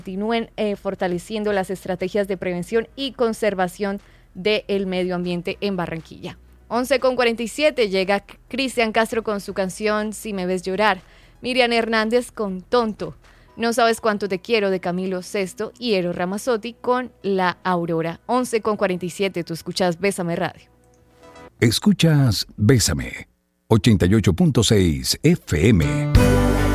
continúen fortaleciendo las estrategias de prevención y conservación del medio ambiente en Barranquilla. 11:47 llega Cristian Castro con su canción Si me ves llorar, Miriam Hernández con Tonto, No sabes cuánto te quiero de Camilo Sesto y Eros Ramazzotti con La Aurora. 11:47, tú escuchas Bésame Radio. Escuchas Bésame, 88.6 FM.